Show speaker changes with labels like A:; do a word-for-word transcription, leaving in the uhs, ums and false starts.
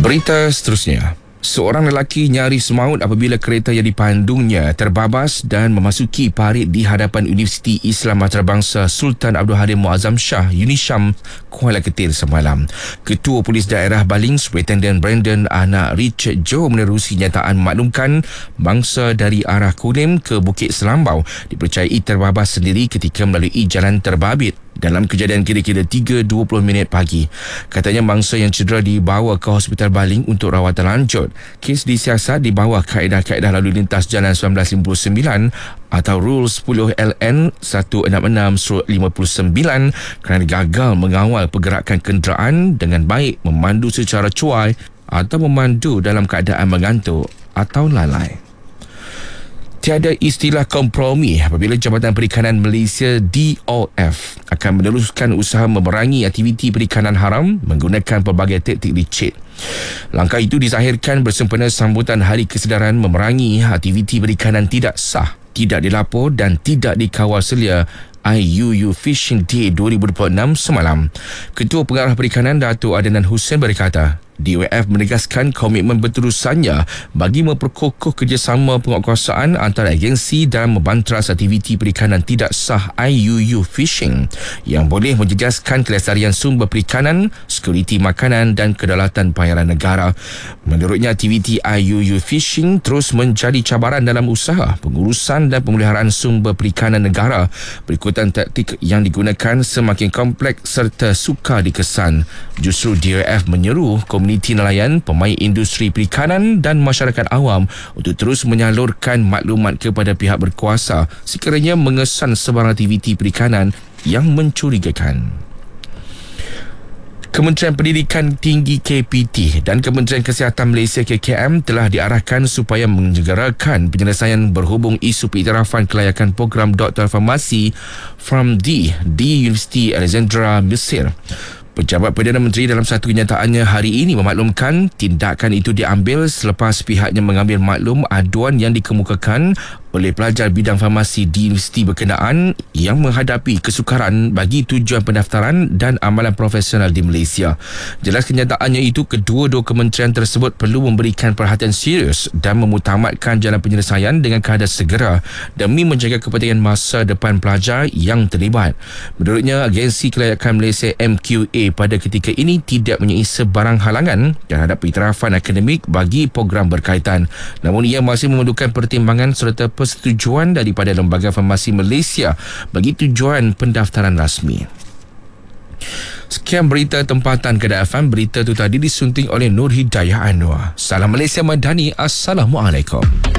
A: Berita seterusnya. Seorang lelaki nyaris maut apabila kereta yang dipandungnya terbabas dan memasuki parit di hadapan Universiti Islam Antarabangsa Sultan Abdul Halim Muazzam Shah UNISYAM Kuala Ketir semalam. Ketua Polis Daerah Baling Superintendent Brandon Anak Richard Joe menerusi nyataan maklumkan bangsa dari arah Kulim ke Bukit Selambau dipercayai terbabas sendiri ketika melalui jalan terbabit. Dalam kejadian kira-kira tiga dua puluh minit pagi. Katanya mangsa yang cedera dibawa ke Hospital Baling untuk rawatan lanjut. Kes disiasat di bawah kaedah-kaedah lalu lintas jalan seribu sembilan ratus lima puluh sembilan atau Rule sepuluh L N seratus enam puluh enam lima puluh sembilan kerana gagal mengawal pergerakan kenderaan dengan baik, memandu secara cuai atau memandu dalam keadaan mengantuk atau lalai. Tiada istilah kompromi apabila Jabatan Perikanan Malaysia D O F akan meneruskan usaha memerangi aktiviti perikanan haram menggunakan pelbagai taktik licik. Langkah itu dizahirkan bersempena sambutan Hari Kesedaran Memerangi Aktiviti Perikanan Tidak Sah, Tidak Dilapor dan Tidak Dikawal Selia I U U Fishing Day dua ribu dua puluh enam semalam. Ketua Pengarah Perikanan Datuk Adnan Hussein berkata, D O F menegaskan komitmen berterusannya bagi memperkokoh kerjasama penguatkuasaan antara agensi dalam membantras aktiviti perikanan tidak sah I U U Fishing yang boleh menjejaskan kelestarian sumber perikanan, sekuriti makanan dan kedaulatan pembayaran negara. Menurutnya, aktiviti I U U Fishing terus menjadi cabaran dalam usaha pengurusan dan pemeliharaan sumber perikanan negara. Berikutan taktik yang digunakan semakin kompleks serta sukar dikesan. Justru D O F menyeru komuniti Komuniti nelayan, pemain industri perikanan dan masyarakat awam untuk terus menyalurkan maklumat kepada pihak berkuasa sekiranya mengesan sebarang aktiviti perikanan yang mencurigakan. Kementerian Pendidikan Tinggi K P T dan Kementerian Kesihatan Malaysia K K M telah diarahkan supaya menyegerakan penyelesaian berhubung isu pengiktirafan kelayakan program Doktor Farmasi F A M D di Universiti Alexandra Mesir. Pejabat Perdana Menteri dalam satu kenyataannya hari ini memaklumkan tindakan itu diambil selepas pihaknya mengambil maklum aduan yang dikemukakan oleh pelajar bidang farmasi di universiti berkenaan yang menghadapi kesukaran bagi tujuan pendaftaran dan amalan profesional di Malaysia. Jelas kenyataannya itu, kedua-dua kementerian tersebut perlu memberikan perhatian serius dan memutamatkan jalan penyelesaian dengan keadaan segera demi menjaga kepentingan masa depan pelajar yang terlibat. Menurutnya, agensi kelayakan Malaysia M Q A pada ketika ini tidak mempunyai sebarang halangan terhadap pengiktirafan akademik bagi program berkaitan. Namun ia masih memerlukan pertimbangan serta persetujuan daripada Lembaga Farmasi Malaysia bagi tujuan pendaftaran rasmi. Sekian berita tempatan Kedah F M. Berita itu tadi disunting oleh Nur Hidayah Anwar. Salam Malaysia Madani. Assalamualaikum.